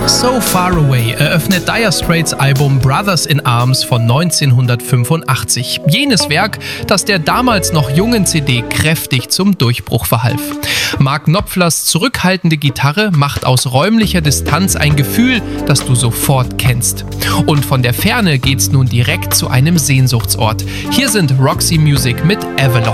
So Far Away eröffnet Dire Straits Album Brothers in Arms von 1985. Jenes Werk, das der damals noch jungen CD kräftig zum Durchbruch verhalf. Mark Knopflers zurückhaltende Gitarre macht aus räumlicher Distanz ein Gefühl, das du sofort kennst. Und von der Ferne geht's nun direkt zu einem Sehnsuchtsort. Hier sind Roxy Music mit Avalon.